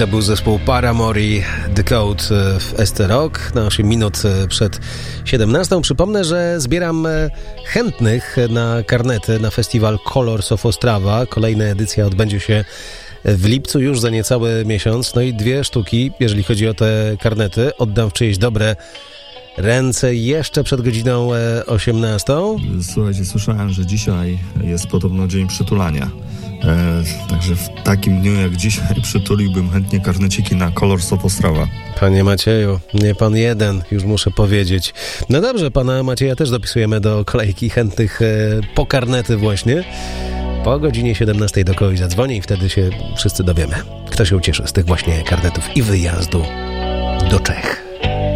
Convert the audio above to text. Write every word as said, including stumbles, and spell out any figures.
To był zespół Paramore, The Code w S T Rock. Na osiem minut przed siedemnastą. Przypomnę, że zbieram chętnych na karnety na festiwal Colors of Ostrava. Kolejna edycja odbędzie się w lipcu, już za niecały miesiąc. No i dwie sztuki, jeżeli chodzi o te karnety, oddam w czyjeś dobre ręce jeszcze przed godziną osiemnastą. Słuchajcie, słyszałem, że dzisiaj jest podobno dzień przytulania. E, także w takim dniu jak dzisiaj przytuliłbym chętnie karneciki na Colors of Ostrava. Panie Macieju, nie pan jeden, już muszę powiedzieć. No dobrze, pana Macieja też dopisujemy do kolejki chętnych e, po karnety właśnie. Po godzinie siedemnastej do kogoś zadzwoni i wtedy się wszyscy dowiemy, kto się ucieszy z tych właśnie karnetów i wyjazdu do Czech.